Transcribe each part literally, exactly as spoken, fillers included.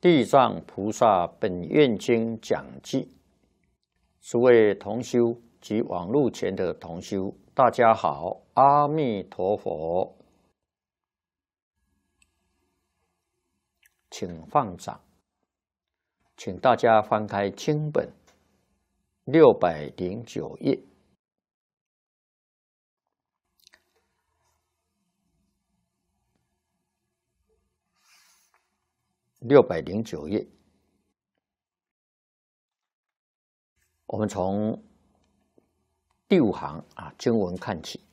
地藏菩萨本愿经讲记，诸位同修及网络前的同修，大家好，阿弥陀佛，请放掌，请大家翻开经本六百零九页。六百零九页，我们从第五行啊经文看起。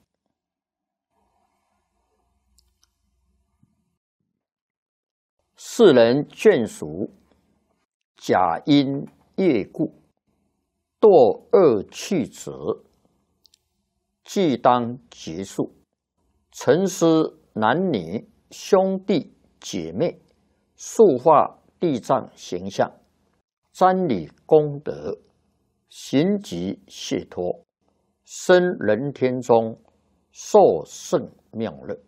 世人眷属，假因业故，堕恶趣者，即当结束。沉思男女兄弟姐妹，塑化地藏形象，瞻礼功德，行集解脱，生人天中，受胜妙乐。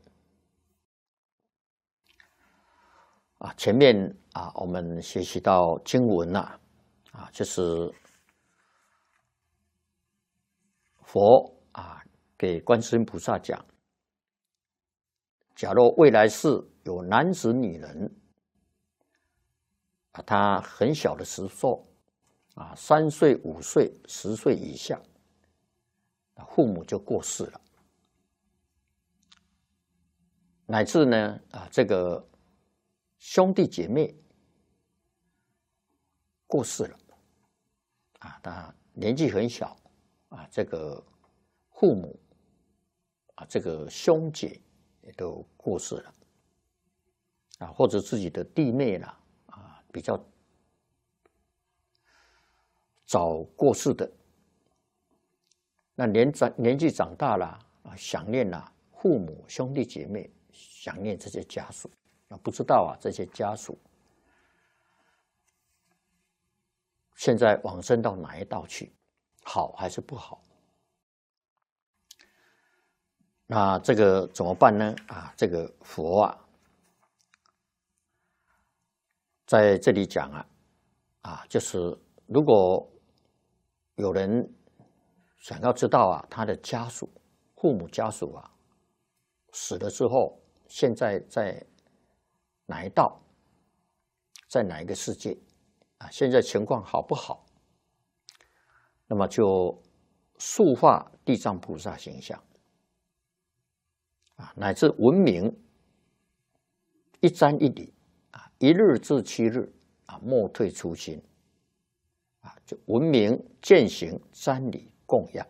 啊，前面啊，我们学习到经文呐，啊，就是佛啊给观世音菩萨讲，假若未来世有男子女人。啊，他很小的时候，啊，三岁、五岁、十岁以下，父母就过世了，乃至呢，啊，这个兄弟姐妹过世了，啊，他年纪很小，啊，这个父母，啊，这个兄姐也都过世了，啊，或者自己的弟妹啦。比较早过世的，那年长年纪长大了啊，想念了父母、兄弟姐妹，想念这些家属啊，不知道啊这些家属现在往生到哪一道去，好还是不好？那这个怎么办呢？啊，这个佛啊。在这里讲啊，啊，就是如果有人想要知道啊，他的家属、父母家属啊死了之后，现在在哪一道，在哪一个世界啊？现在情况好不好？那么就塑化地藏菩萨形象啊，乃至闻名一瞻一礼。一日至七日啊，莫退初心啊，就闻名践行瞻礼供养。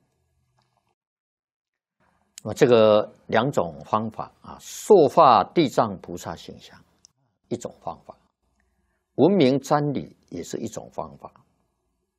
啊，这个两种方法啊，塑化地藏菩萨形象一种方法，闻名瞻礼也是一种方法。